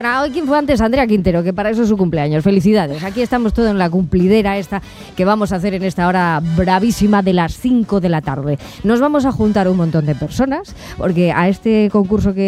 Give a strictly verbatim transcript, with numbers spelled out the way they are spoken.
Hoy quien fue antes, Andrea Quintero, que para eso es su cumpleaños. Felicidades. Aquí estamos todos en la cumplidera esta que vamos a hacer en esta hora bravísima de las cinco de la tarde. Nos vamos a juntar un montón de personas porque a este concurso que